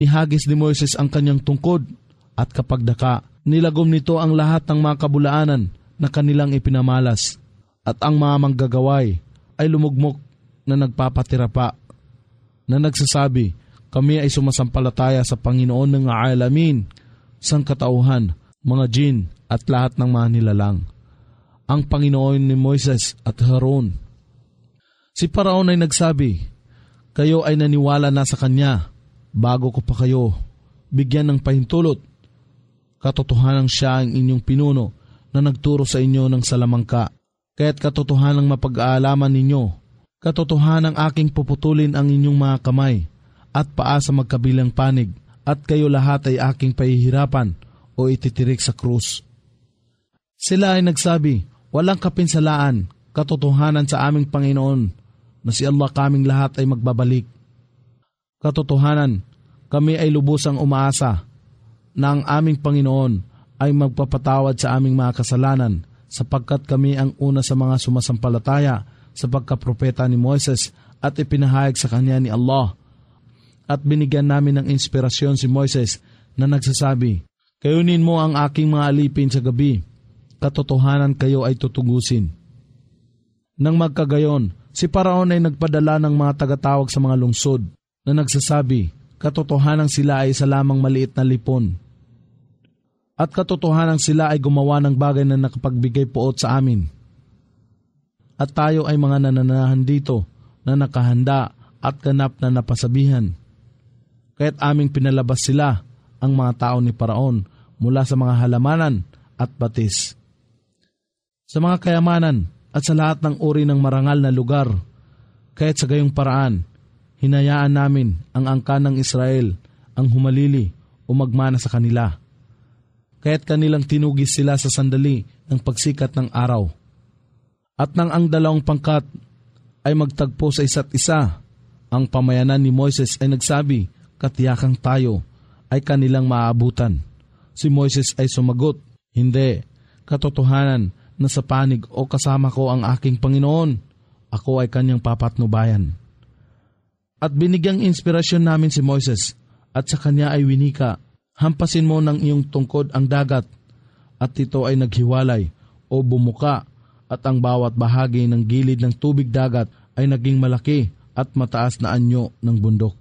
Ihagis ni Moises ang kanyang tungkod at kapag daka, nilagom nito ang lahat ng mga kabulaanan na kanilang ipinamalas at ang mga manggagaway ay lumugmok na nagpapatira pa, na nagsasabi, kami ay sumasampalataya sa Panginoon ng alamin, sangkatauhan, mga jin at lahat ng mga nilalang, ang Panginoon ni Moises at Haron. Si Paraon ay nagsabi, kayo ay naniwala na sa kanya bago ko pa kayo bigyan ng pahintulot. Katotohanan siya ang inyong pinuno na nagturo sa inyo ng salamangka. Kaya't katotohanang mapag-aalaman ninyo, katotohanang aking puputulin ang inyong mga kamay at paa sa magkabilang panig, at kayo lahat ay aking pahihirapan o ititirik sa krus. Sila ay nagsabi, walang kapinsalaan, katotohanan sa aming Panginoon, na si Allah kaming lahat ay magbabalik. Katotohanan, kami ay lubusang umaasa na ang aming Panginoon ay magpapatawad sa aming mga kasalanan, sapagkat kami ang una sa mga sumasampalataya sa pagkapropeta ni Moises at ipinahayag sa kanya ni Allah. At binigyan namin ng inspirasyon si Moises na nagsasabi, kayunin mo ang aking mga alipin sa gabi, katotohanan kayo ay tutugusin. Nang magkagayon, si Paraon ay nagpadala ng mga tagatawag sa mga lungsod na nagsasabi, katotohanan sila ay isa lamang maliit na lipon. At katotohanan sila ay gumawa ng bagay na nakapagbigay puot sa amin. At tayo ay mga nananahan dito na nakahanda at ganap na napasabihan. Kaya't aming pinalabas sila, ang mga tao ni Paraon, mula sa mga halamanan at batis. Sa mga kayamanan at sa lahat ng uri ng marangal na lugar, kaya't sa gayong paraan, hinayaan namin ang angkan ng Israel ang humalili o magmana sa kanila. Kaya't kanilang tinugis sila sa sandali ng pagsikat ng araw. At nang ang dalawang pangkat ay magtagpo sa isa't isa, ang pamayanan ni Moises ay nagsabi, katiyakang tayo ay kanilang maaabutan. Si Moises ay sumagot, hindi, katotohanan na sa panig o kasama ko ang aking Panginoon, ako ay kanyang papatnubayan. At binigyang inspirasyon namin si Moises at sa kanya ay winika, hampasin mo ng iyong tungkod ang dagat at ito ay naghiwalay o bumuka at ang bawat bahagi ng gilid ng tubig dagat ay naging malaki at mataas na anyo ng bundok.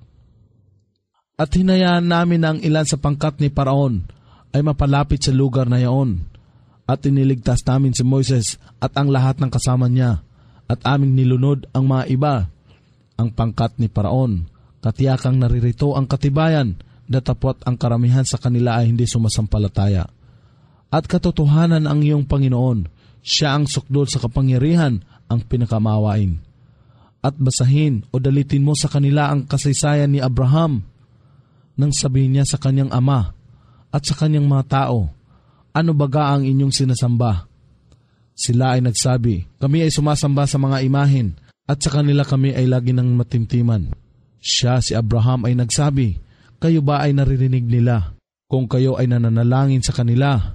At hinayaan namin ang ilan sa pangkat ni Paraon ay mapalapit sa lugar na yaon at iniligtas namin si Moises at ang lahat ng kasama niya at aming nilunod ang mga iba. Ang pangkat ni Paraon, katiyakang naririto ang katibayan, datapwat ang karamihan sa kanila ay hindi sumasampalataya. At katotohanan ang iyong Panginoon, siya ang sukdol sa kapangyarihan, ang pinakamawain. At basahin o dalitin mo sa kanila ang kasaysayan ni Abraham, nang sabihin niya sa kanyang ama at sa kanyang mga tao, ano baga ang inyong sinasamba? Sila ay nagsabi, kami ay sumasamba sa mga imahen, at sa kanila kami ay lagi ng matimtiman. Siya, si Abraham, ay nagsabi, kayo ba ay naririnig nila kung kayo ay nananalangin sa kanila?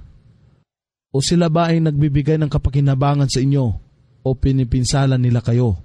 O sila ba ay nagbibigay ng kapakinabangan sa inyo o pinipinsalan nila kayo?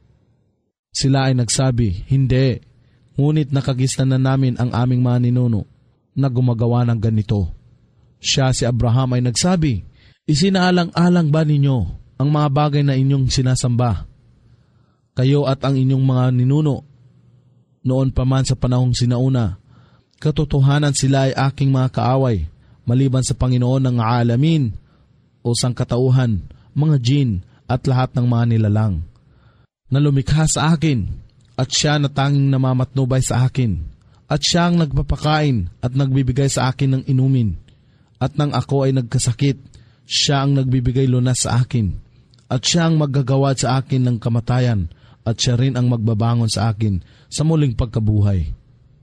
Sila ay nagsabi, hindi, ngunit nakagisnan na namin ang aming mga ninuno na gumagawa ng ganito. Siya, si Abraham, ay nagsabi, isinaalang-alang ba ninyo ang mga bagay na inyong sinasamba? Kayo at ang inyong mga ninuno, noon pa man sa panahong sinauna, katotohanan sila ay aking mga kaaway, maliban sa Panginoon ng alamin o sangkatauhan, mga jin at lahat ng mga nilalang, na lumikha sa akin, at siya na tanging namamatnubay sa akin, at siya ang nagpapakain at nagbibigay sa akin ng inumin, at nang ako ay nagkasakit, siya ang nagbibigay lunas sa akin, at siya ang maggagawad sa akin ng kamatayan, at siya rin ang magbabangon sa akin sa muling pagkabuhay.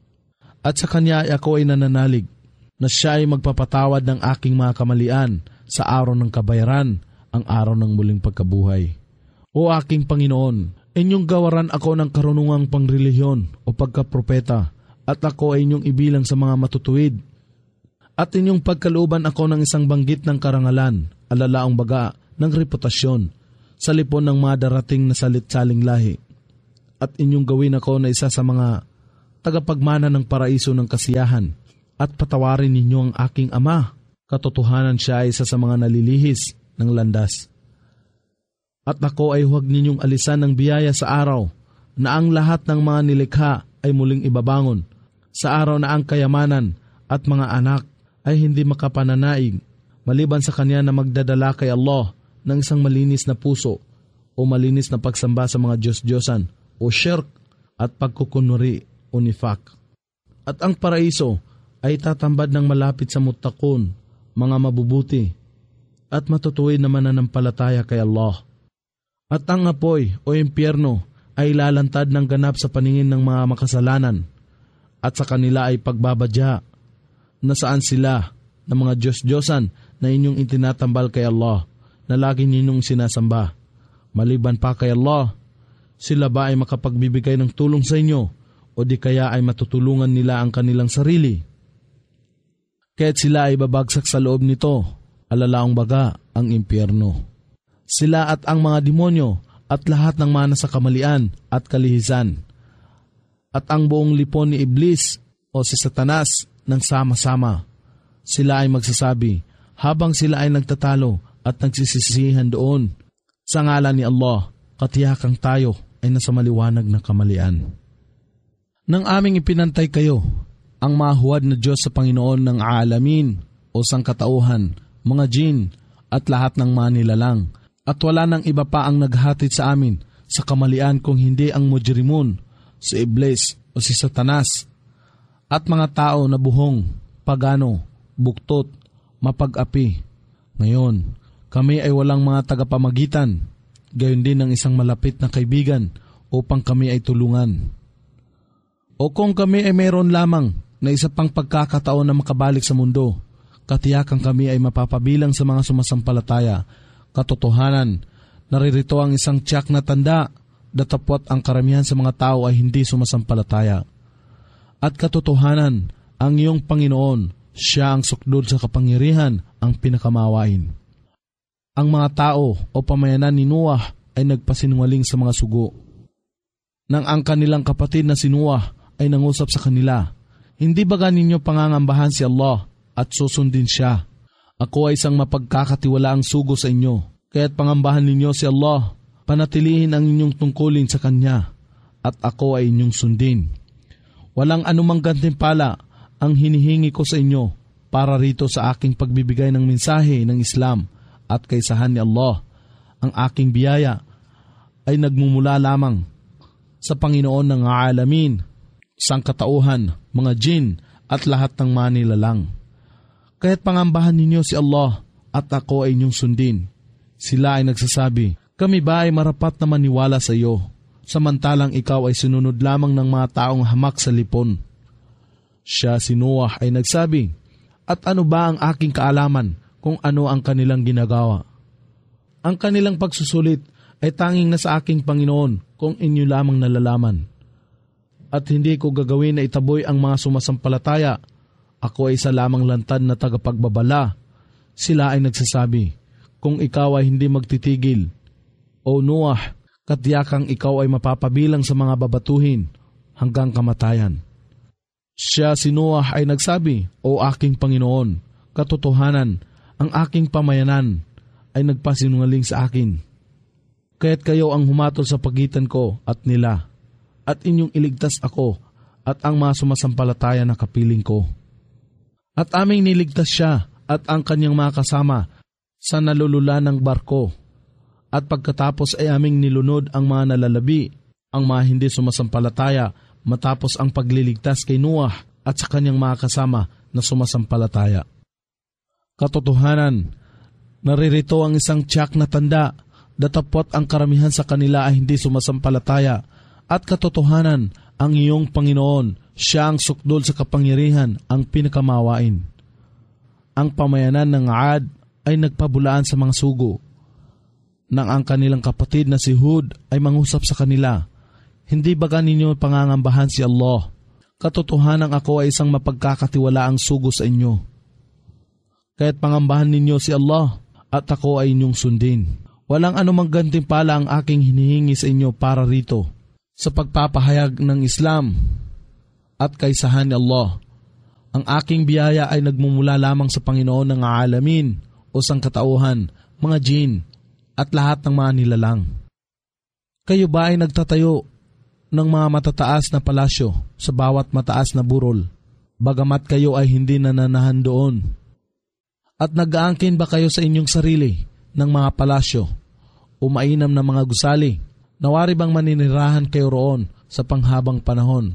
At sa kanya ay ako ay nananalig, na siya ay magpapatawad ng aking mga kamalian sa araw ng kabayaran, ang araw ng muling pagkabuhay. O aking Panginoon, inyong gawaran ako ng karunungang pangrelihiyon o pagkapropeta, at ako ay inyong ibilang sa mga matutuwid. At inyong pagkalooban ako ng isang banggit ng karangalan, alalaang baga ng reputasyon, sa lipon ng mga darating na salit-saling lahi. At inyong gawin ako na isa sa mga tagapagmana ng paraiso ng kasiyahan, at patawarin ninyo ang aking ama. Katotohanan siya ay isa sa mga nalilihis ng landas. At ako ay huwag ninyong alisan ng biyaya sa araw na ang lahat ng mga nilikha ay muling ibabangon, sa araw na ang kayamanan at mga anak ay hindi makapananaig, maliban sa kanya na magdadala kay Allah ng isang malinis na puso o malinis na pagsamba sa mga Diyos-Diyosan o shirk at pagkukunwari o nifak. At ang paraiso ay tatambad ng malapit sa muttaqun, mga mabubuti, at matutuwid na mananampalataya kay Allah. At ang apoy o impyerno ay lalantad ng ganap sa paningin ng mga makasalanan, at sa kanila ay pagbabadya, na saan sila ng mga Diyos-Diyosan na inyong itinatambal kay Allah, na lagi ninyong sinasamba. Maliban pa kay Allah, sila ba ay makapagbibigay ng tulong sa inyo, o di kaya ay matutulungan nila ang kanilang sarili? Kaya't sila ay babagsak sa loob nito, alalaong baga ang impyerno. Sila at ang mga demonyo at lahat ng mana sa kamalian at kalihisan, at ang buong lipon ni Iblis o si Satanas ng sama-sama. Sila ay magsasabi habang sila ay nagtatalo at nagsisisihan doon, sa ngalan ni Allah, katiyakang tayo ay nasa maliwanag na kamalian. Nang aming ipinantay kayo, ang mahuwad na Diyos sa Panginoon ng aalamin o sangkatauhan, mga jin at lahat ng mga nilalang, at wala nang iba pa ang naghatid sa amin sa kamalian kung hindi ang mujrimun, si Iblis o si Satanas, at mga tao na buhong, pagano, buktot, mapag-api. Ngayon, kami ay walang mga tagapamagitan, gayon din ng isang malapit na kaibigan upang kami ay tulungan. O kung kami ay mayroon lamang na isa pang pagkakataon na makabalik sa mundo, katiyakang kami ay mapapabilang sa mga sumasampalataya. Katotohanan, naririto ang isang tiyak na tanda, datapwat ang karamihan sa mga tao ay hindi sumasampalataya. At katotohanan, ang iyong Panginoon, siya ang sukdod sa kapangyarihan, ang pinakamawain. Ang mga tao o pamayanan ni Noah ay nagpasinungaling sa mga sugo. Nang ang kanilang kapatid na si Noah ay nangusap sa kanila, hindi ba ganinyo pangangambahan si Allah at susundin siya? Ako ay isang mapagkakatiwalaang sugo sa inyo, kaya't pangambahan ninyo si Allah, panatilihin ang inyong tungkulin sa Kanya, at ako ay inyong sundin. Walang anumang gantimpala ang hinihingi ko sa inyo para rito sa aking pagbibigay ng mensahe ng Islam at kaysahan ni Allah. Ang aking biyaya ay nagmumula lamang sa Panginoon ng aalamin, sangkatauhan, mga jin at lahat ng manilalang. Kaya't pangambahan ninyo si Allah at ako ay inyong sundin. Sila ay nagsasabi, kami ba ay marapat na maniwala sa iyo, samantalang ikaw ay sinunod lamang ng mga taong hamak sa lipon? Siya si Noah ay nagsabi, at ano ba ang aking kaalaman kung ano ang kanilang ginagawa? Ang kanilang pagsusulit ay tanging nasa aking Panginoon kung inyo lamang nalalaman. At hindi ko gagawin na itaboy ang mga sumasampalataya. Ako ay isa lamang lantad na tagapagbabala. Sila ay nagsasabi, kung ikaw ay hindi magtitigil, O Noah, katiyakang ikaw ay mapapabilang sa mga babatuhin hanggang kamatayan. Siya si Noah ay nagsabi, O aking Panginoon, katotohanan, ang aking pamayanan ay nagpasinungaling sa akin. Kaya't kayo ang humatol sa pagitan ko at nila, at inyong iligtas ako at ang mga sumasampalataya na kapiling ko. At aming niligtas siya at ang kanyang mga kasama sa nalulula ng barko. At pagkatapos ay aming nilunod ang mga nalalabi, ang mga hindi sumasampalataya matapos ang pagliligtas kay Noah at sa kanyang mga kasama na sumasampalataya. Katotohanan, naririto ang isang tiyak na tanda, datapwat ang karamihan sa kanila ay hindi sumasampalataya, at katotohanan, ang iyong Panginoon, siya ang sukdol sa kapangyarihan, ang pinakamawain. Ang pamayanan ng Ad ay nagpabulaan sa mga sugo. Nang ang kanilang kapatid na si Hud ay mangusap sa kanila, hindi ba ganinyo pangangambahan si Allah? Katotohanan ako ay isang mapagkakatiwalaang sugo sa inyo. Kaya't pangambahan ninyo si Allah at ako ay inyong sundin. Walang anumang gantimpala ang aking hinihingi sa inyo para rito sa pagpapahayag ng Islam at kaisahan ni Allah. Ang aking biyaya ay nagmumula lamang sa Panginoon ng aalamin o sangkatauhan, mga jin, at lahat ng mga nilalang. Kayo ba ay nagtatayo ng mga matataas na palasyo sa bawat mataas na burol, bagamat kayo ay hindi nananahan doon? At nag-aangkin ba kayo sa inyong sarili ng mga palasyo o mainam na mga gusali? Nawari bang maninirahan kayo roon sa panghabang panahon?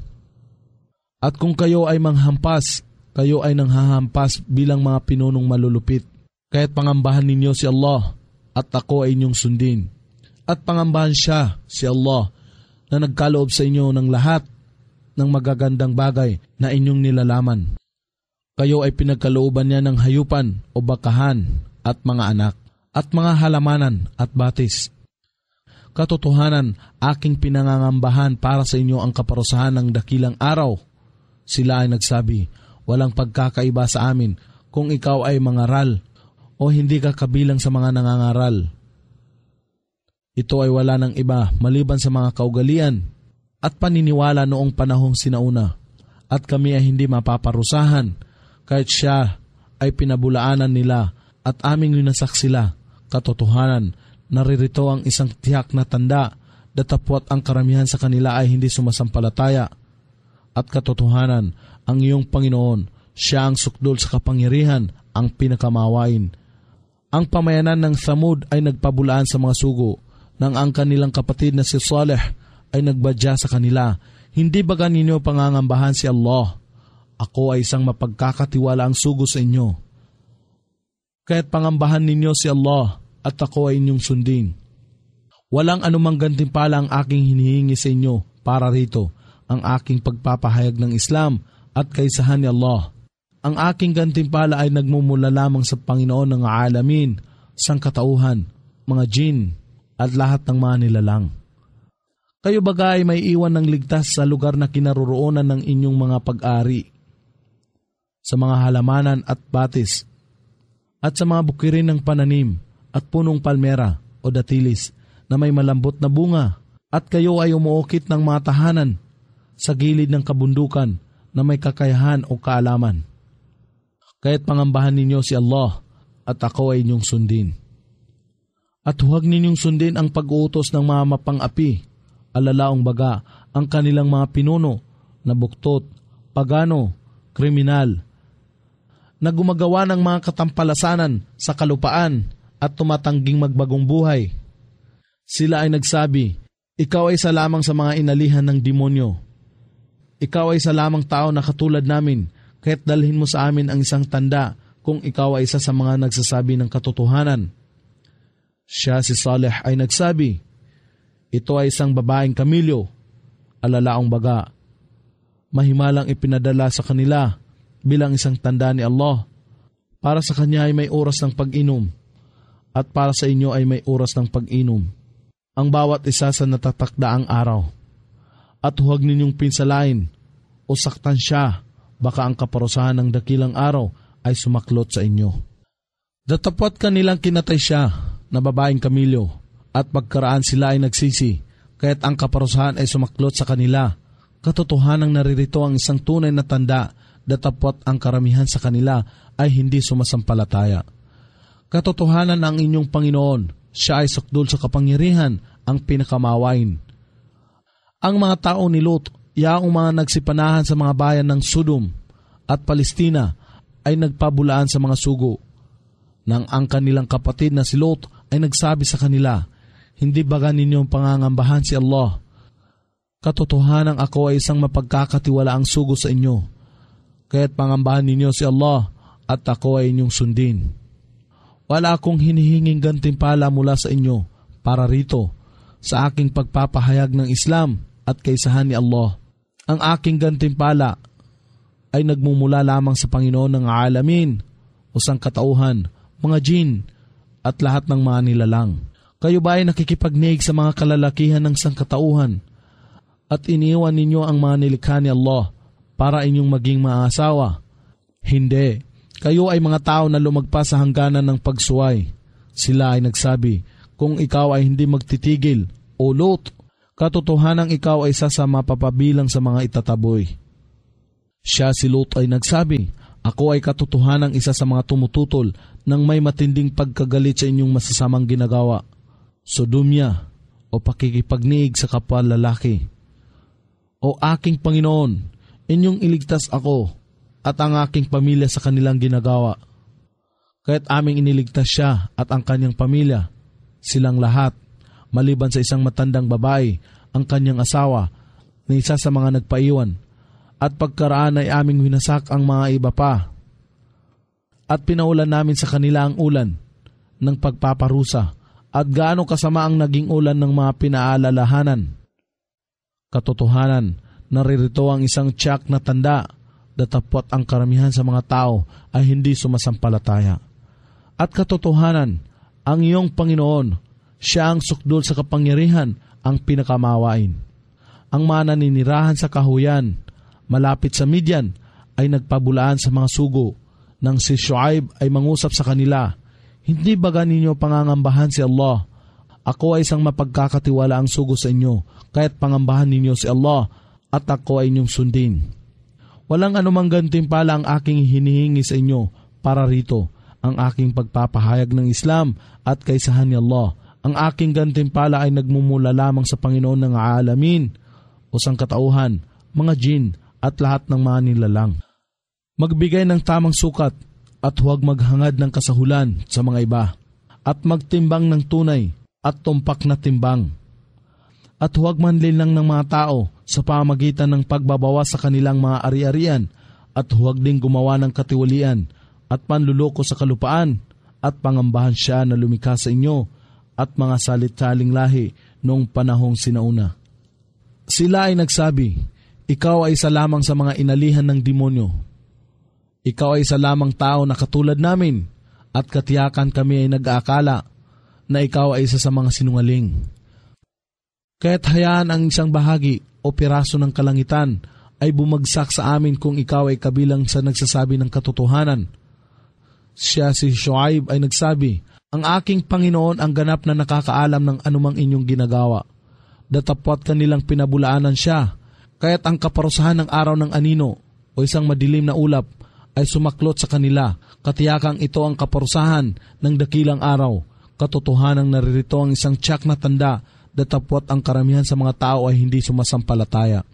At kung kayo ay manghampas, kayo ay nanghahampas bilang mga pinunong malulupit. Kaya't pangambahan ninyo si Allah at ako ay inyong sundin. At pangambahan siya, si Allah, na nagkaloob sa inyo ng lahat ng magagandang bagay na inyong nilalaman. Kayo ay pinagkalooban niya ng hayupan o bakahan at mga anak, at mga halamanan at batis. Katotohanan, aking pinangangambahan para sa inyo ang kaparusahan ng dakilang araw. Sila ay nagsabi, walang pagkakaiba sa amin kung ikaw ay mangaral o hindi ka kabilang sa mga nangangaral. Ito ay wala ng iba maliban sa mga kaugalian at paniniwala noong panahong sinauna, at kami ay hindi mapaparusahan kahit siya ay pinabulaanan nila at aming winasak sila. Katotohanan, naririto ang isang tiyak na tanda, datapwat ang karamihan sa kanila ay hindi sumasampalataya. At katotohanan, ang iyong Panginoon, siya ang sukdol sa kapangyarihan, ang pinakamawain. Ang pamayanan ng Thamud ay nagpabulaan sa mga sugo, nang ang kanilang kapatid na si Saleh ay nagbadya sa kanila. Hindi ba ninyo pangangambahan si Allah? Ako ay isang mapagkakatiwalaang sugo sa inyo. Kaya't pangambahan ninyo si Allah at ako ay inyong sundin. Walang anumang gantimpala ang aking hinihingi sa inyo para rito, ang aking pagpapahayag ng Islam at kaisahan ni Allah. Ang aking gantimpala ay nagmumula lamang sa Panginoon ng aalamin, sangkatauhan, mga jin, at lahat ng mga nilalang. Kayo baga ay may iwan ng ligtas sa lugar na kinaroroonan ng inyong mga pag-ari, sa mga halamanan at batis, at sa mga bukirin ng pananim at punong palmera o datilis na may malambot na bunga, at kayo ay umuukit ng mga tahanan sa gilid ng kabundukan na may kakayahan o kaalaman. Kaya't pangambahan ninyo si Allah at ako ay inyong sundin. At huwag ninyong sundin ang pag-uutos ng mga mapang-api, alalaong baga ang kanilang mga pinuno na buktot, pagano, kriminal, na gumagawa ng mga katampalasanan sa kalupaan at tumatangging magbagong buhay. Sila ay nagsabi, ikaw ay isa lamang sa mga inalihan ng demonyo. Ikaw ay isa lamang tao na katulad namin, kaya't dalhin mo sa amin ang isang tanda kung ikaw ay isa sa mga nagsasabi ng katotohanan. Siya si Saleh ay nagsabi, ito ay isang babaeng kamilyo, alalaong baga. Mahimalang ipinadala sa kanila bilang isang tanda ni Allah. Para sa kanya ay may oras ng pag-inom, at para sa inyo ay may oras ng pag-inom, ang bawat isa sa natatakdaang araw. At huwag ninyong pinsalain o saktan siya, baka ang kaparusahan ng dakilang araw ay sumaklot sa inyo. Datapwat kanilang kinatay siya na babaeng kamilyo, at pagkaraan sila ay nagsisi, kaya't ang kaparusahan ay sumaklot sa kanila. Katotohanang naririto ang isang tunay na tanda, datapwat ang karamihan sa kanila ay hindi sumasampalataya. Katotohanan ang inyong Panginoon, siya ay sakdol sa kapangyarihan, ang pinakamawain. Ang mga tao ni Lot, yaong mga nagsipanahan sa mga bayan ng Sodom at Palestina, ay nagpabulaan sa mga sugo. Nang ang kanilang kapatid na si Lot ay nagsabi sa kanila, hindi baga ninyong pangangambahan si Allah? Katotohanan ako ay isang mapagkakatiwalaang sugo sa inyo. Kaya't pangambahan ninyo si Allah at ako ay inyong sundin. Wala akong hinihinging gantimpala mula sa inyo para rito sa aking pagpapahayag ng Islam at kaisahan ni Allah. Ang aking gantimpala ay nagmumula lamang sa Panginoon ng aalamin o sangkatauhan, mga jin, at lahat ng mga nilalang. Kayo ba ay nakikipagniig sa mga kalalakihan ng sangkatauhan at iniwan ninyo ang mga nilikha ni Allah para inyong maging maasawa? Hindi. Kayo ay mga tao na lumagpas sa hangganan ng pagsuway. Sila ay nagsabi, kung ikaw ay hindi magtitigil, o Lot, katotohanang ikaw ay isa sa mapapabilang sa mga itataboy. Siya si Lot ay nagsabi, ako ay katotohanang isa sa mga tumututol ng may matinding pagkagalit sa inyong masasamang ginagawa. Sodomya o pakikipagniig sa kapwa lalaki. O aking Panginoon, inyong iligtas ako at ang aking pamilya sa kanilang ginagawa. Kaya't aming iniligtas siya at ang kanyang pamilya, silang lahat, maliban sa isang matandang babae, ang kanyang asawa, na isa sa mga nagpaiwan, at pagkaraan ay aming winasak ang mga iba pa. At pinaulan namin sa kanila ang ulan ng pagpaparusa, at gaano kasama ang naging ulan ng mga pinaalalahanan. Katotohanan, naririto ang isang tiyak na tanda, datapwat ang karamihan sa mga tao ay hindi sumasampalataya. At katotohanan, ang iyong Panginoon, siya ang sukdol sa kapangyarihan, ang pinakamawain. Ang mga naninirahan sa kahuyan, malapit sa Midian, ay nagpabulaan sa mga sugo, nang si Shuaib ay mangusap sa kanila, hindi baga ninyo pangangambahan si Allah? Ako ay isang mapagkakatiwala ang sugo sa inyo, kaya't pangambahan ninyo si Allah, at ako ay inyong sundin. Walang anumang gantimpala ang aking hinihingi sa inyo para rito, ang aking pagpapahayag ng Islam at kaisahan ni Allah. Ang aking gantimpala ay nagmumula lamang sa Panginoon ng aalamin, o sangkatauhan, mga jin, at lahat ng mga nilalang. Magbigay ng tamang sukat at huwag maghangad ng kasahulan sa mga iba, at magtimbang ng tunay at tumpak na timbang. At huwag manlinlang ng mga tao sa pamagitan ng pagbabawas sa kanilang mga ari-arian, at huwag ding gumawa ng katiwalian at panluloko sa kalupaan, at pangambahan siya na lumikha sa inyo at mga salit-saling lahi noong panahong sinauna. Sila ay nagsabi, ikaw ay isa lamang sa mga inalihan ng demonyo. Ikaw ay isa lamang tao na katulad namin, at katiyakan kami ay nag-aakala na ikaw ay isa sa mga sinungaling. Kaya't hayaan ang isang bahagi o piraso ng kalangitan ay bumagsak sa amin kung ikaw ay kabilang sa nagsasabi ng katotohanan. Siya si Shuaib ay nagsabi, ang aking Panginoon ang ganap na nakakaalam ng anumang inyong ginagawa. Datapwat kanilang pinabulaanan siya, kaya't ang kaparusahan ng araw ng anino o isang madilim na ulap ay sumaklot sa kanila. Katiyakang ito ang kaparusahan ng dakilang araw. Katotohanang naririto ang isang tiyak na tanda, datapwat ang karamihan sa mga tao ay hindi sumasampalataya.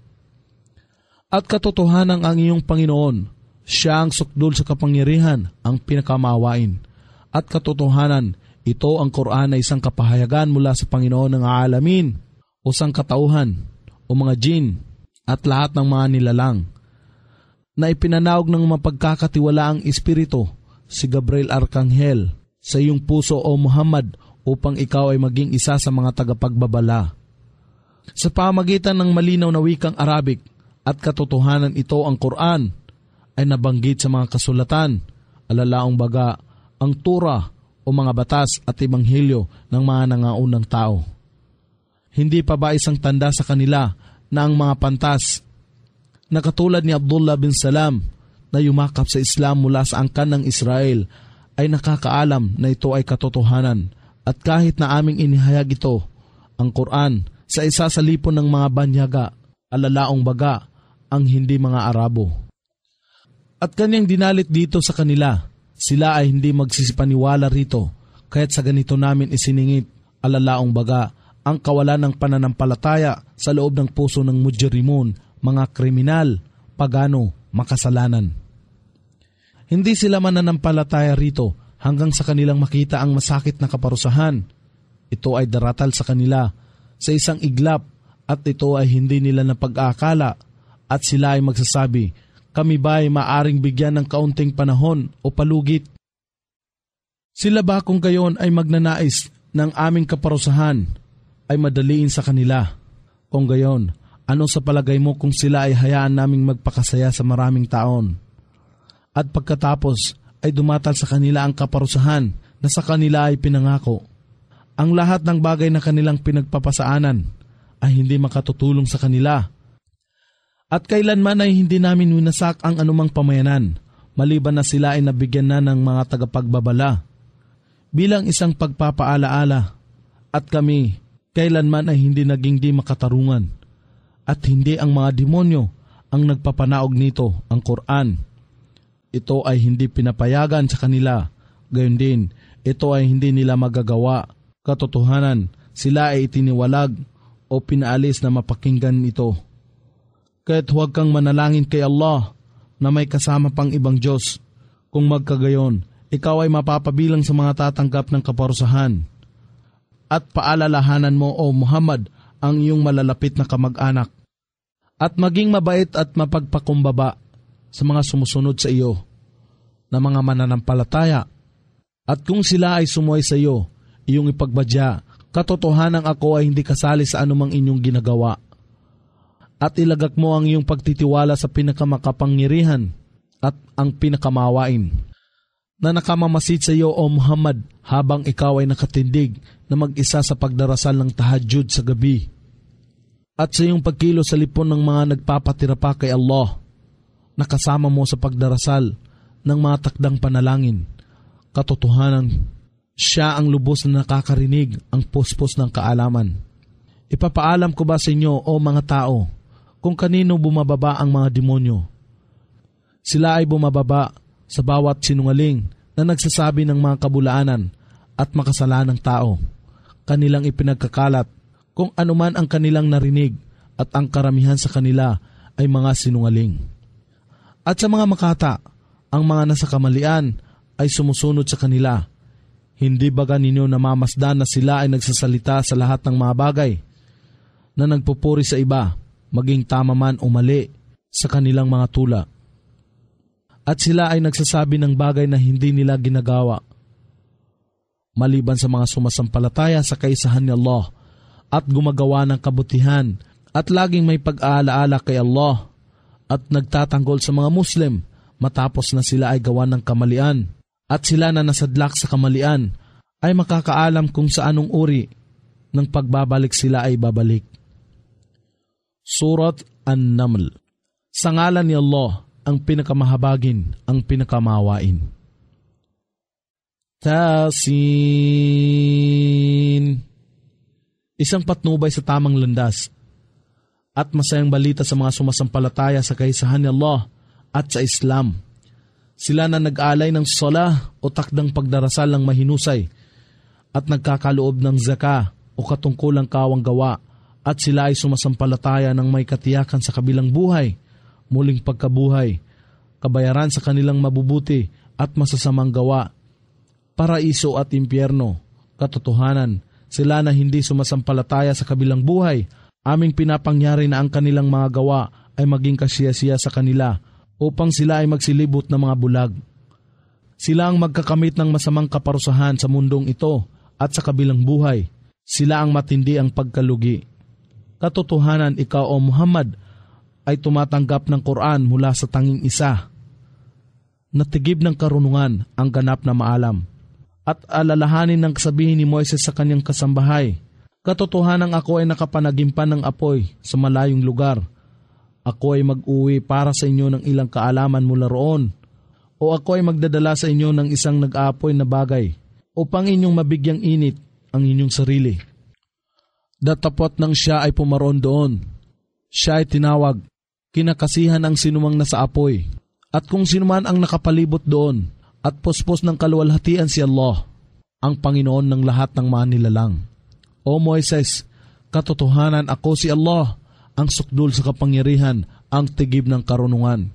At katotohanan ang iyong Panginoon, siya ang sukdol sa kapangyarihan, ang pinakamawain. At katotohanan, ito ang Quran na isang kapahayagan mula sa Panginoon ng aalamin, o sangkatauhan, o mga jin, at lahat ng mga nilalang, na ipinanaog ng mapagkakatiwalaang espiritu, si Gabriel Arkanghel, sa iyong puso o Muhammad, upang ikaw ay maging isa sa mga tagapagbabala. Sa pamagitan ng malinaw na wikang Arabic at katotohanan ito ang Quran, ay nabanggit sa mga kasulatan, alalaong baga, ang Torah o mga batas at Ebanghelyo ng mga nangaunang tao. Hindi pa ba isang tanda sa kanila na ang mga pantas na katulad ni Abdullah bin Salam na yumakap sa Islam mula sa angkan ng Israel ay nakakaalam na ito ay katotohanan, at kahit na aming inihayag ito, ang Quran, sa isa sa lipon ng mga banyaga, alalaong baga, ang hindi mga Arabo. At kanyang dinalit dito sa kanila, sila ay hindi magsisipaniwala rito, kaya't sa ganito namin isiningit, alalaong baga, ang kawalan ng pananampalataya sa loob ng puso ng mujrimun, mga kriminal, pagano, makasalanan. Hindi sila mananampalataya rito hanggang sa kanilang makita ang masakit na kaparusahan. Ito ay daratal sa kanila sa isang iglap, at ito ay hindi nila napag-aakala, at sila ay magsasabi, kami ba ay maaring bigyan ng kaunting panahon o palugit? Sila ba kung gayon ay magnanais ng aming kaparusahan ay madaliin sa kanila? Kung gayon, ano sa palagay mo kung sila ay hayaan naming magpakasaya sa maraming taon? At pagkatapos ay dumatal sa kanila ang kaparusahan na sa kanila ay pinangako. Ang lahat ng bagay na kanilang pinagpapasaanan ay hindi makatutulong sa kanila. At kailanman ay hindi namin winasak ang anumang pamayanan, maliban na sila ay nabigyan na ng mga tagapagbabala. Bilang isang pagpapaalaala, at kami kailanman ay hindi naging di makatarungan. At hindi ang mga demonyo ang nagpapanaog nito, ang Quran. Ito ay hindi pinapayagan sa kanila. Gayon din, ito ay hindi nila magagawa. Katotohanan, sila ay itiniwalag o pinaalis na mapakinggan ito. Kaya't huwag kang manalangin kay Allah na may kasama pang ibang Diyos. Kung magkagayon, ikaw ay mapapabilang sa mga tatanggap ng kaparusahan. At paalalahanan mo, O Muhammad, ang iyong malalapit na kamag-anak. At maging mabait at mapagpakumbaba sa mga sumusunod sa iyo na mga mananampalataya. At kung sila ay sumuway sa iyo, iyong ipagbadya, katotohanan ako ay hindi kasali sa anumang inyong ginagawa. At ilagak mo ang iyong pagtitiwala sa pinakamakapangyarihan at ang pinakamawain na nakamamasid sa iyo, O Muhammad, habang ikaw ay nakatindig na mag-isa sa pagdarasal ng tahajjud sa gabi. At sa iyong pagkilo sa lipon ng mga nagpapatira pa kay Allah, nakasama mo sa pagdarasal ng mga takdang panalangin. Katotohanan, siya ang lubos na nakakarinig ang puspos ng kaalaman. Ipapaalam ko ba sa inyo, O mga tao, kung kanino bumababa ang mga demonyo? Sila ay bumababa sa bawat sinungaling na nagsasabi ng mga kabulaanan at makasalanang tao. Kanilang ipinagkakalat kung anuman ang kanilang narinig at ang karamihan sa kanila ay mga sinungaling. At sa mga makata, ang mga nasa kamalian ay sumusunod sa kanila. Hindi baga ninyo namamasdan na sila ay nagsasalita sa lahat ng mga bagay na nagpupuri sa iba, maging tama man o mali sa kanilang mga tula. At sila ay nagsasabi ng bagay na hindi nila ginagawa. Maliban sa mga sumasampalataya sa kaisahan ni Allah at gumagawa ng kabutihan at laging may pag-aalaala kay Allah at nagtatanggol sa mga Muslim matapos na sila ay gawa ng kamalian at sila na nasadlak sa kamalian ay makakaalam kung sa anong uri ng pagbabalik sila ay babalik. Surat An-Naml. Sa ngalan ni Allah, ang pinakamahabagin, ang pinakamawain. Tasin. Isang patnubay sa tamang landas at masayang balita sa mga sumasampalataya sa kaisahan ni Allah at sa Islam. Sila na nag-alay ng sala o takdang pagdarasal ng mahinusay at nagkakaloob ng zaka o katungkulang kawang gawa at sila ay sumasampalataya ng may katiyakan sa kabilang buhay, muling pagkabuhay, kabayaran sa kanilang mabubuti at masasamang gawa, paraiso at impyerno. Katotohanan, sila na hindi sumasampalataya sa kabilang buhay, aming pinapangyari na ang kanilang mga gawa ay maging kasiyasiya sa kanila upang sila ay magsilibot ng mga bulag. Sila ang magkakamit ng masamang kaparusahan sa mundong ito at sa kabilang buhay. Sila ang matindi ang pagkalugi. Katotohanan, ikaw, O Muhammad, ay tumatanggap ng Quran mula sa tanging isa. Natigib ng karunungan ang ganap na maalam. At alalahanin ng kasabihin ni Moises sa kanyang kasambahay, katotohanan ako ay nakapanagimpan ng apoy sa malayong lugar. Ako ay mag-uwi para sa inyo ng ilang kaalaman mula roon. O ako ay magdadala sa inyo ng isang nag-aapoy na bagay upang inyong mabigyang init ang inyong sarili. Datapot nang siya ay pumaroon doon, siya ay tinawag, kinakasihan ang sinumang nasa apoy, at kung sinuman ang nakapalibot doon, at puspos ng kaluwalhatian si Allah, ang Panginoon ng lahat ng mga nilalang. O Moises, katotohanan ako si Allah, ang sukdul sa kapangyarihan, ang tigib ng karunungan.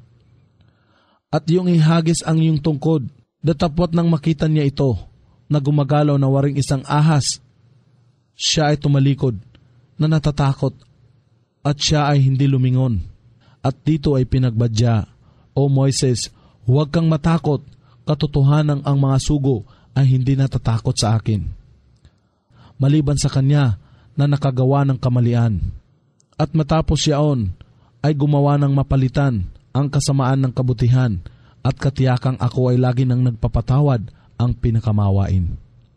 At yung ihagis ang iyong tungkod, datapot nang makita niya ito, na gumagalaw na waring isang ahas. Siya ay tumalikod, na natatakot, at siya ay hindi lumingon. At dito ay pinagbadya, O Moises, huwag kang matakot, katotohanan ang mga sugo ay hindi natatakot sa akin. Maliban sa kanya na nakagawa ng kamalian. At matapos yaon ay gumawa ng mapalitan ang kasamaan ng kabutihan at katiyakang ako ay lagi nang nagpapatawad ang pinakamawain.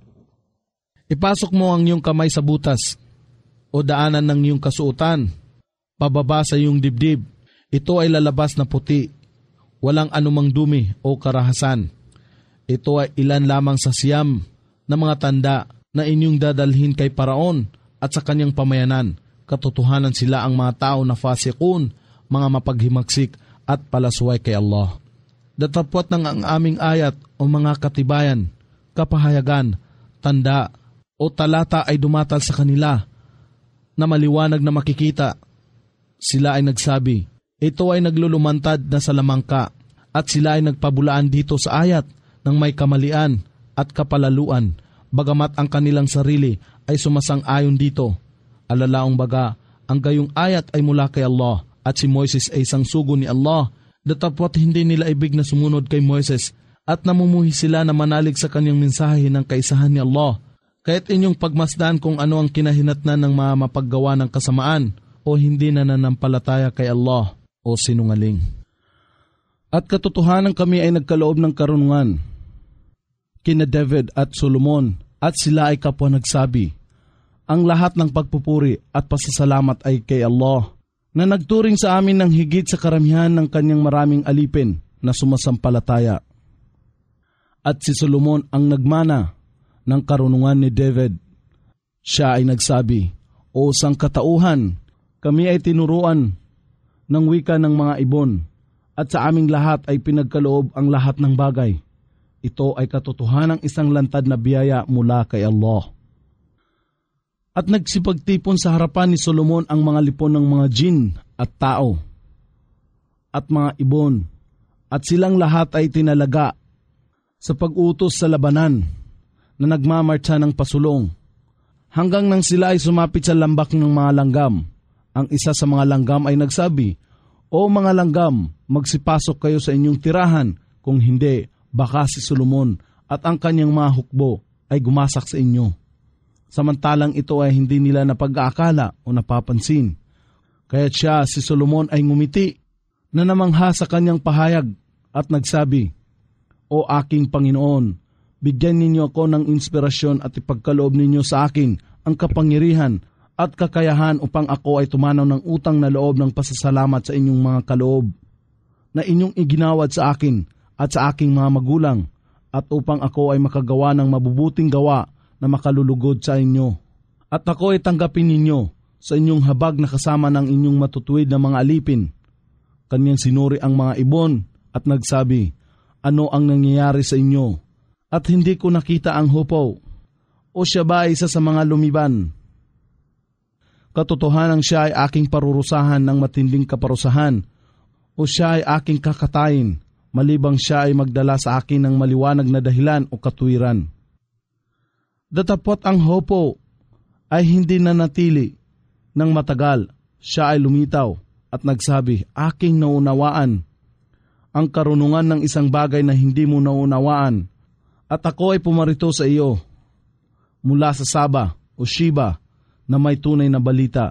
Ipasok mo ang iyong kamay sa butas o daanan ng iyong kasuotan, pababa sa iyong dibdib. Ito ay lalabas na puti, walang anumang dumi o karahasan. Ito ay ilan lamang sa siyam na mga tanda na inyong dadalhin kay Paraon at sa kanyang pamayanan. Katotohanan sila ang mga tao na fasikun mga mapaghimagsik at palasway kay Allah. Datapwat ng ang aming ayat o mga katibayan, kapahayagan, tanda o talata ay dumatal sa kanila na maliwanag na makikita. Sila ay nagsabi, ito ay naglulumantad na sa lamangka, at sila ay nagpabulaan dito sa ayat ng may kamalian at kapalaluan, bagamat ang kanilang sarili ay sumasang-ayon dito. Alalaong baga, ang gayong ayat ay mula kay Allah at si Moises ay isang sugo ni Allah, datapwat hindi nila ibig na sumunod kay Moises at namumuhi sila na manalig sa kanyang mensahe ng kaisahan ni Allah. Kaya't inyong pagmasdan kung ano ang kinahinatnan ng mga mapaggawa ng kasamaan o hindi na nanampalataya kay Allah o sinungaling. At katotohanan kami ay nagkaloob ng karunungan kina David at Solomon, at sila ay kapwa nagsabi, ang lahat ng pagpupuri at pasasalamat ay kay Allah, na nagturing sa amin ng higit sa karamihan ng kanyang maraming alipin na sumasampalataya. At si Solomon ang nagmana ng karunungan ni David. Siya ay nagsabi, o sangkatauhan, kami ay tinuruan ng wika ng mga ibon, at sa aming lahat ay pinagkaloob ang lahat ng bagay. Ito ay katotohanang isang lantad na biyaya mula kay Allah. At nagsipagtipon sa harapan ni Solomon ang mga lipon ng mga jin at tao at mga ibon, at silang lahat ay tinalaga sa pag-utos sa labanan na nagmamartsa ng pasulong, hanggang nang sila ay sumapit sa lambak ng mga langgam. Ang isa sa mga langgam ay nagsabi, o mga langgam, magsipasok kayo sa inyong tirahan, kung hindi, baka si Solomon at ang kanyang mga hukbo ay gumasak sa inyo. Samantalang ito ay hindi nila napag-aakala o napapansin. Kaya't siya, si Solomon, ay ngumiti na namangha sa kanyang pahayag at nagsabi, o aking Panginoon, bigyan ninyo ako ng inspirasyon at ipagkaloob ninyo sa akin ang kapangyarihan at kakayahan upang ako ay tumanaw ng utang na loob ng pasasalamat sa inyong mga kaloob na inyong iginawad sa akin at sa aking mga magulang, at upang ako ay makagawa ng mabubuting gawa na makalulugod sa inyo. At ako ay tanggapin ninyo sa inyong habag na kasama ng inyong matutuwid na mga alipin. Kanyang sinuri ang mga ibon at nagsabi, ano ang nangyayari sa inyo? At hindi ko nakita ang hupaw. O siya ba ay isa sa mga lumiban? Katotohanan siya ay aking parurusahan ng matinding kaparusahan, o siya ay aking kakatayin, malibang siya ay magdala sa akin ng maliwanag na dahilan o katwiran. Datapwat ang hopo ay hindi nanatili ng matagal, siya ay lumitaw at nagsabi, aking naunawaan ang karunungan ng isang bagay na hindi mo naunawaan, at ako ay pumarito sa iyo mula sa Saba o Shiba na may tunay na balita.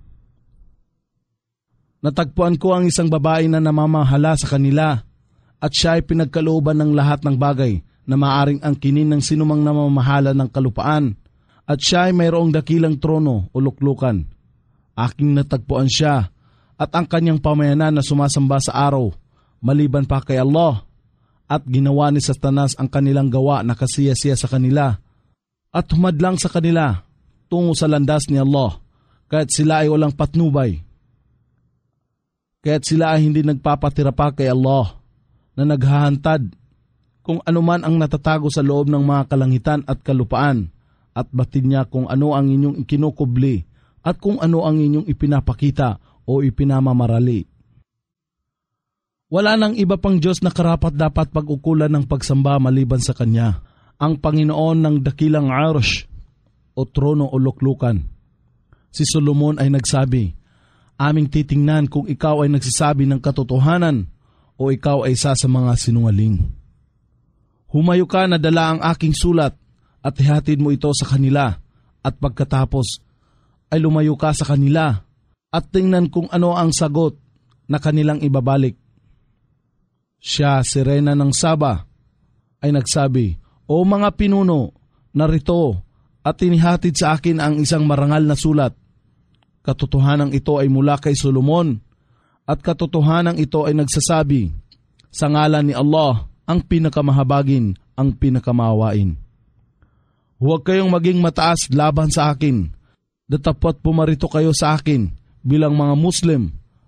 Natagpuan ko ang isang babae na namamahala sa kanila, at siya ay pinagkalooban ng lahat ng bagay na maaring angkinin ng sinumang namamahala ng kalupaan, at siya ay mayroong dakilang trono o luklukan. Aking natagpuan siya at ang kanyang pamayanan na sumasamba sa araw, maliban pa kay Allah, at ginawa ni Satanas ang kanilang gawa na kasiyasiya sa kanila, at humadlang sa kanila tungo sa landas ni Allah, kaya't sila ay walang patnubay. Kaya't sila ay hindi nagpapatira pa kay Allah, na naghahantad kung anuman ang natatago sa loob ng mga kalangitan at kalupaan, at batid niya kung ano ang inyong ikinukubli at kung ano ang inyong ipinapakita o ipinamamarali. Wala nang iba pang Diyos na karapat dapat pag-ukulan ng pagsamba maliban sa Kanya, ang Panginoon ng dakilang arsh o trono o luklukan. Si Solomon ay nagsabi, aming titingnan kung ikaw ay nagsasabi ng katotohanan o ikaw ay isa sa mga sinungaling. Humayo ka na dala ang aking sulat at ihatid mo ito sa kanila, at pagkatapos ay lumayo ka sa kanila at tingnan kung ano ang sagot na kanilang ibabalik. Siya, si Rena ng Saba, ay nagsabi, o mga pinuno, narito at inihatid sa akin ang isang marangal na sulat. Katotohanang ito ay mula kay Solomon, at katotohanang ito ay nagsasabi, sa ngalan ni Allah, ang pinakamahabagin, ang pinakamawain. Huwag kayong maging mataas laban sa akin, datapwat pumarito kayo sa akin bilang mga Muslim,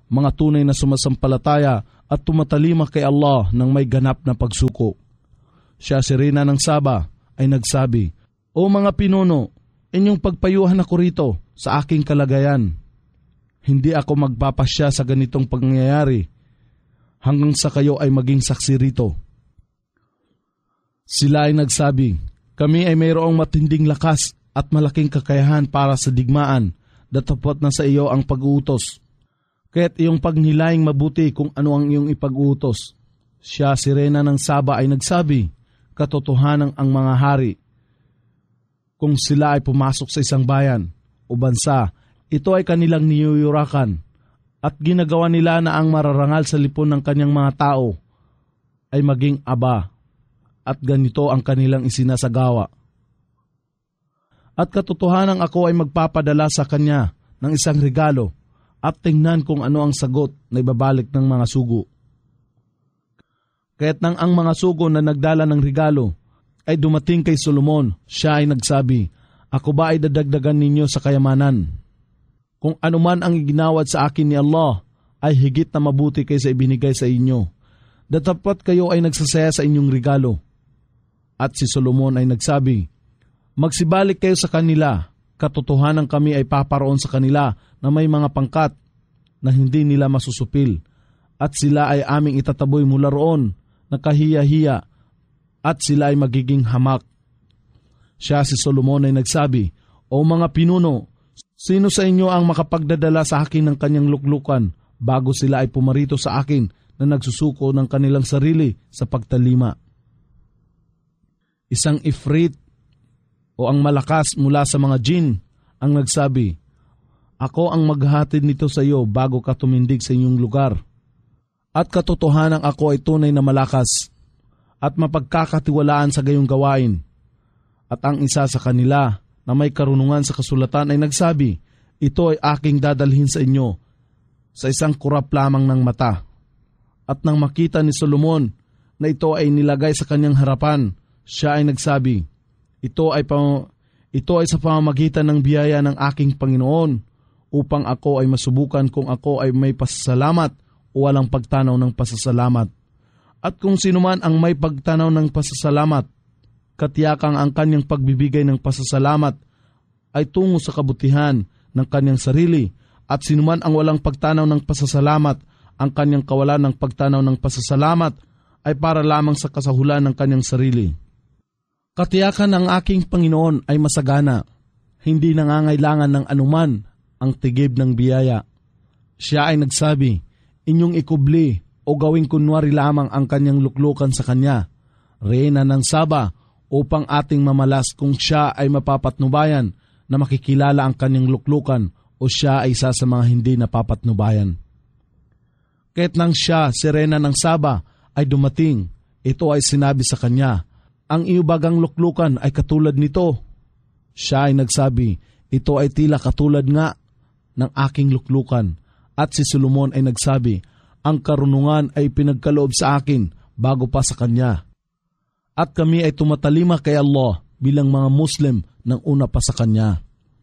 mga tunay na sumasampalataya at tumatalima kay Allah ng may ganap na pagsuko. Siya si Reyna ng Saba ay nagsabi, "O mga pinuno, inyong pagpayuhan ako rito sa aking kalagayan. Hindi ako magpapasya sa ganitong pangyayari hanggang sa kayo ay maging saksi rito." Sila ay nagsabi, "Kami ay mayroong matinding lakas at malaking kakayahan para sa digmaan, datapot na sa iyo ang pag-uutos. Kaya't iyong pagnilaing mabuti kung ano ang iyong ipag-uutos." Siya si Reyna ng Saba ay nagsabi, "Katotohanan ang mga hari. Kung sila ay pumasok sa isang bayan o bansa, ito ay kanilang niyuyurakan at ginagawa nila na ang mararangal sa lipon ng kanyang mga tao ay maging aba at ganito ang kanilang isinasagawa. At katotohanan ako ay magpapadala sa kanya ng isang regalo at tingnan kung ano ang sagot na ibabalik ng mga sugo. Kaya't nang ang mga sugo na nagdala ng regalo ay dumating kay Solomon, siya ay nagsabi, "Ako ba ay dadagdagan ninyo sa kayamanan? Kung anuman ang iginawad sa akin ni Allah ay higit na mabuti kaysa ibinigay sa inyo. Datapot kayo ay nagsasaya sa inyong regalo." At si Solomon ay nagsabi, "Magsibalik kayo sa kanila, katotohanan kami ay paparoon sa kanila na may mga pangkat na hindi nila masusupil, at sila ay aming itataboy mula roon na kahiya-hiya, at sila ay magiging hamak." Siya si Solomon ay nagsabi, "O mga pinuno, sino sa inyo ang makapagdadala sa akin ng kanyang luklukan bago sila ay pumarito sa akin na nagsusuko ng kanilang sarili sa pagtalima?" Isang ifrit o ang malakas mula sa mga jin ang nagsabi, "Ako ang maghahatid nito sa iyo bago ka tumindig sa inyong lugar. At katotohanan ako ay tunay na malakas at mapagkakatiwalaan sa gayong gawain." At ang isa sa kanila na may karunungan sa kasulatan ay nagsabi, "Ito ay aking dadalhin sa inyo sa isang kurap lamang ng mata." At nang makita ni Solomon na ito ay nilagay sa kanyang harapan, siya ay nagsabi, ito ay sa pamamagitan ng biyaya ng aking Panginoon upang ako ay masubukan kung ako ay may pasasalamat o walang pagtanaw ng pasasalamat. At kung sino man ang may pagtanaw ng pasasalamat, katiyakang ang kanyang pagbibigay ng pasasalamat ay tungo sa kabutihan ng kanyang sarili, at sino man ang walang pagtanaw ng pasasalamat, ang kanyang kawalan ng pagtanaw ng pasasalamat ay para lamang sa kasahulan ng kanyang sarili. Katiyakan ang aking Panginoon ay masagana, hindi nangangailangan ng anuman ang tigib ng biyaya. Siya ay nagsabi, "Inyong ikubli o gawing kunwari lamang ang kanyang luklukan sa kanya, Reyna ng Saba, upang ating mamalas kung siya ay mapapatnubayan na makikilala ang kanyang luklukan o siya ay isa sa mga hindi napapatnubayan." Kahit nang siya, si Reyna ng Saba, ay dumating, ito ay sinabi sa kanya, "Ang iubagang luklukan ay katulad nito." Siya ay nagsabi, "Ito ay tila katulad nga ng aking luklukan." At si Solomon ay nagsabi, "Ang karunungan ay pinagkaloob sa akin bago pa sa kanya. At kami ay tumatalima kay Allah bilang mga Muslim ng una pa sa kanya.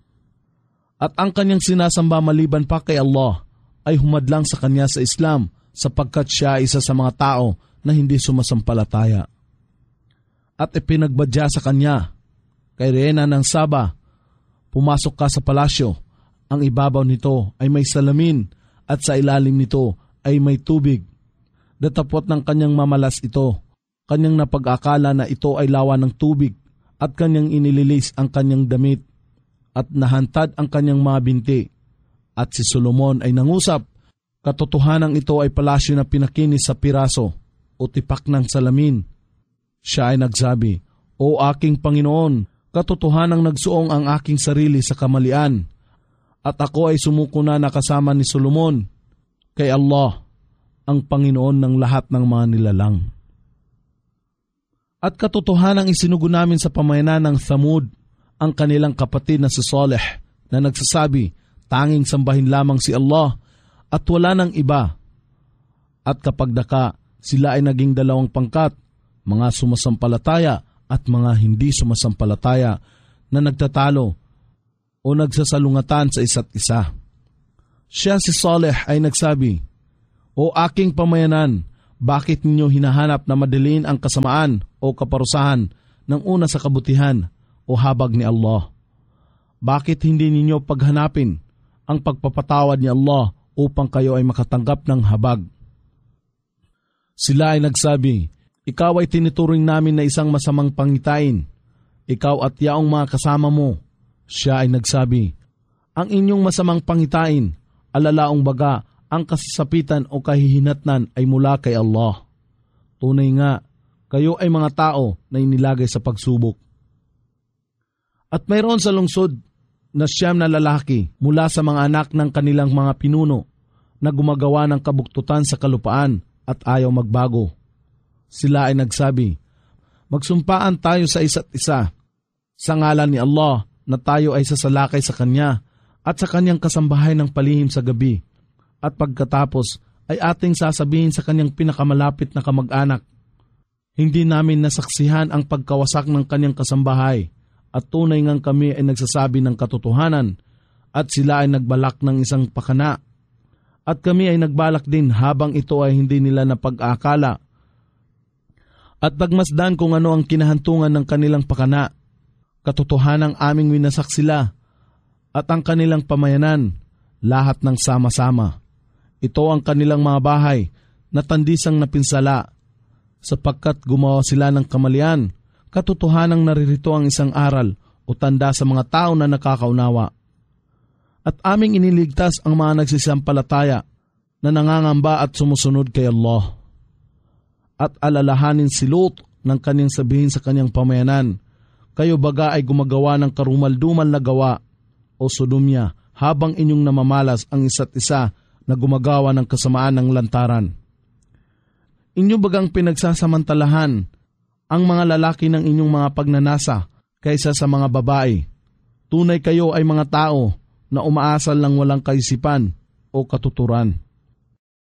At ang kanyang sinasamba maliban pa kay Allah ay humadlang sa kanya sa Islam sapagkat siya ay isa sa mga tao na hindi sumasampalataya." At ipinagbadya sa kanya, "Kay Reyna ng Saba, pumasok ka sa palasyo. Ang ibabaw nito ay may salamin at sa ilalim nito ay may tubig. Datapot ng kanyang mamalas ito, kanyang napag-akala na ito ay lawa ng tubig at kanyang inililis ang kanyang damit at nahantad ang kanyang mga binti." At si Solomon ay nangusap, "Katotohanan ito ay palasyo na pinakinis sa piraso o tipak ng salamin." Siya ay nagsabi, "O aking Panginoon, katotohanang nagsuong ang aking sarili sa kamalian, at ako ay sumuko na nakasama ni Solomon kay Allah, ang Panginoon ng lahat ng mga nilalang. At katotohanang isinugo namin sa pamayanan ng Thamud ang kanilang kapatid na si Saleh na nagsasabi, tanging sambahin lamang si Allah at wala nang iba. At kapag daka, sila ay naging dalawang pangkat, mga sumasampalataya at mga hindi sumasampalataya na nagtatalo o nagsasalungatan sa isa't isa. Siya si Saleh ay nagsabi, "O aking pamayanan, bakit ninyo hinahanap na madaliin ang kasamaan o kaparusahan ng una sa kabutihan o habag ni Allah? Bakit hindi ninyo paghanapin ang pagpapatawad ni Allah upang kayo ay makatanggap ng habag?" Sila ay nagsabi, "Ikaw ay tinuturing namin na isang masamang pangitain, ikaw at yaong mga kasama mo." Siya ay nagsabi, "Ang inyong masamang pangitain, alalaong baga, ang kasasapitan o kahihinatnan ay mula kay Allah. Tunay nga, kayo ay mga tao na inilagay sa pagsubok." At mayroon sa lungsod na 9 na lalaki mula sa mga anak ng kanilang mga pinuno na gumagawa ng kabuktutan sa kalupaan at ayaw magbago. Sila ay nagsabi, "Magsumpaan tayo sa isa't isa sa ngalan ni Allah na tayo ay sasalakay sa Kanya at sa Kanyang kasambahay ng palihim sa gabi, at pagkatapos ay ating sasabihin sa Kanyang pinakamalapit na kamag-anak, hindi namin nasaksihan ang pagkawasak ng Kanyang kasambahay at tunay ngang kami ay nagsasabi ng katotohanan at sila ay nagbalak ng isang pakana. At kami ay nagbalak din habang ito ay hindi nila napag-aakala. At pagmasdan kung ano ang kinahantungan ng kanilang pakana, katotohanang aming winasak sila at ang kanilang pamayanan, lahat ng sama-sama. Ito ang kanilang mga bahay na tandisang napinsala, sapagkat gumawa sila ng kamalian. Katotohanang naririto ang isang aral o tanda sa mga tao na nakakaunawa. At aming iniligtas ang mga nagsisampalataya na nangangamba at sumusunod kay Allah. At alalahanin si Lot ng kanyang sabihin sa kanyang pamayanan, kayo baga ay gumagawa ng karumaldumal na gawa o sodomya habang inyong namamalas ang isa't isa na gumagawa ng kasamaan ng lantaran. Inyo bagang pinagsasamantalahan ang mga lalaki ng inyong mga pagnanasa kaysa sa mga babae. Tunay kayo ay mga tao na umaasal ng walang kaisipan o katuturan.